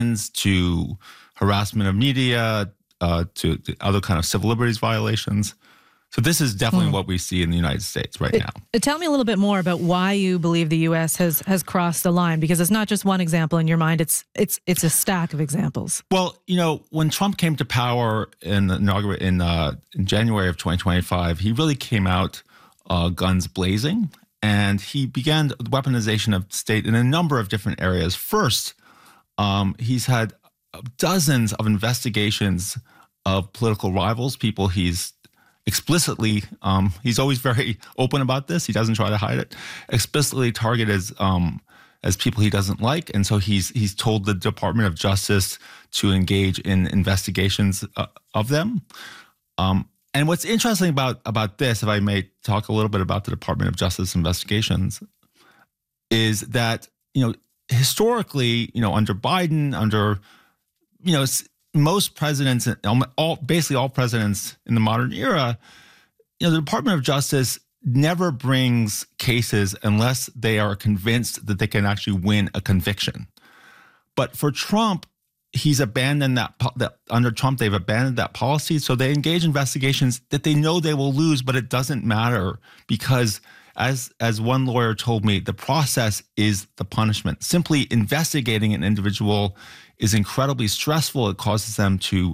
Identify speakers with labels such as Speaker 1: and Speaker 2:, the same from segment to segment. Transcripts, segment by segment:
Speaker 1: to harassment of media, to other kind of civil liberties violations. So this is definitely what we see in the United States right now.
Speaker 2: Tell me a little bit more about why you believe the U.S. has crossed the line, because it's not just one example in your mind. It's a stack of examples.
Speaker 1: Well, when Trump came to power in January of 2025, he really came out guns blazing, and he began the weaponization of state in a number of different areas. First, he's had dozens of investigations of political rivals, people he's explicitly, he's always very open about this. He doesn't try to hide it. Explicitly targeted as people he doesn't like, and so he's told the Department of Justice to engage in investigations of them. And what's interesting about this, if I may talk a little bit about the Department of Justice investigations, is that historically, under Biden, under most presidents, basically all presidents in the modern era, the Department of Justice never brings cases unless they are convinced that they can actually win a conviction. But for Trump, he's abandoned that under Trump, they've abandoned that policy. So they engage investigations that they know they will lose, but it doesn't matter because as one lawyer told me, the process is the punishment. Simply investigating an individual is incredibly stressful. It causes them to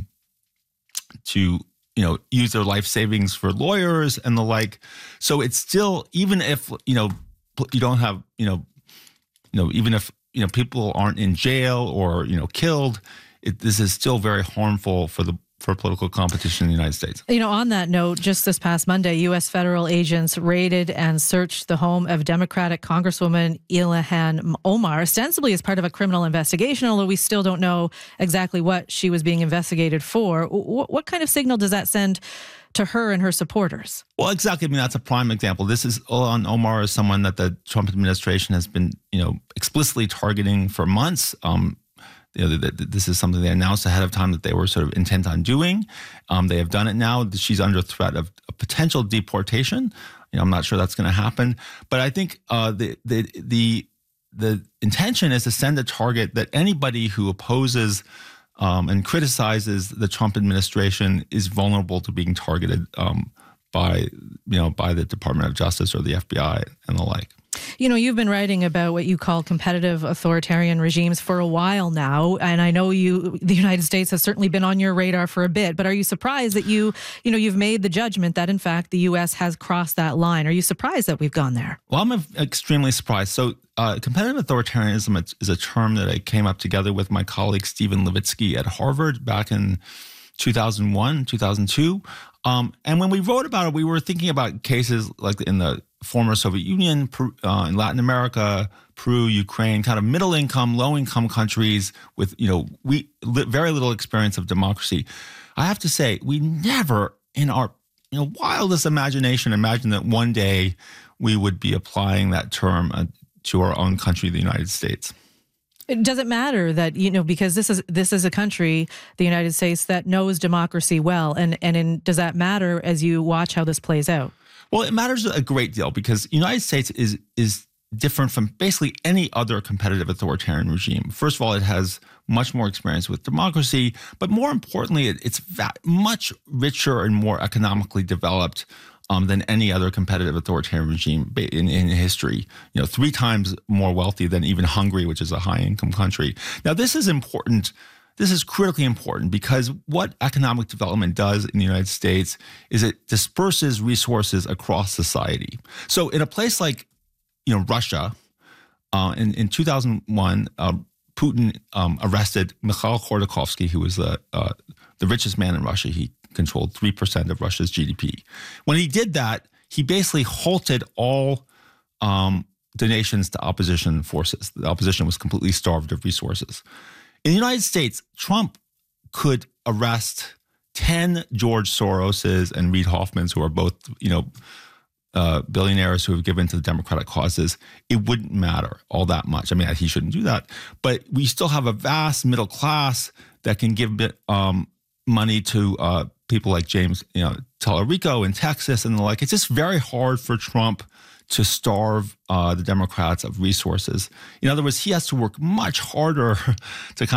Speaker 1: use their life savings for lawyers and the like. So it's still, even if you don't have even if people aren't in jail or killed, this is still very harmful for political competition in the United States.
Speaker 2: On that note, just this past Monday, U.S. federal agents raided and searched the home of Democratic Congresswoman Ilhan Omar, ostensibly as part of a criminal investigation, although we still don't know exactly what she was being investigated for. What kind of signal does that send to her and her supporters?
Speaker 1: Well, exactly. I mean, that's a prime example. Ilhan Omar is someone that the Trump administration has been, explicitly targeting for months. This is something they announced ahead of time that they were sort of intent on doing. They have done it now. She's under threat of a potential deportation. I'm not sure that's going to happen. But I think the intention is to send a target that anybody who opposes and criticizes the Trump administration is vulnerable to being targeted by the Department of Justice or the FBI and the like.
Speaker 2: You've been writing about what you call competitive authoritarian regimes for a while now, and I know the United States has certainly been on your radar for a bit, but are you surprised that you've made the judgment that, in fact, the U.S. has crossed that line? Are you surprised that we've gone there?
Speaker 1: Well, I'm extremely surprised. So competitive authoritarianism is a term that I came up together with my colleague Stephen Levitsky at Harvard back in 2001, 2002. And when we wrote about it, we were thinking about cases like in the former Soviet Union, in Latin America, Peru, Ukraine, kind of middle-income, low-income countries with, very little experience of democracy. I have to say, we never in our, wildest imagination imagined that one day we would be applying that term to our own country, the United States.
Speaker 2: Does it matter that, because this is a country, the United States, that knows democracy well, and does that matter as you watch how this plays out?
Speaker 1: Well, it matters a great deal because the United States is different from basically any other competitive authoritarian regime. First of all, it has much more experience with democracy, but more importantly, it's much richer and more economically developed than any other competitive authoritarian regime in history. 3 times more wealthy than even Hungary, which is a high-income country. Now, this is important. This is critically important because what economic development does in the United States is it disperses resources across society. So in a place like, Russia, in 2001, Putin arrested Mikhail Khodorkovsky, who was the richest man in Russia. He controlled 3% of Russia's GDP. When he did that, he basically halted all donations to opposition forces. The opposition was completely starved of resources. In the United States, Trump could arrest 10 George Soroses and Reid Hoffmans, who are both, billionaires who have given to the Democratic causes. It wouldn't matter all that much. I mean, he shouldn't do that. But we still have a vast middle class that can give money to people like James, Tallarico in Texas and the like. It's just very hard for Trump to starve the Democrats of resources. In other words, he has to work much harder to kind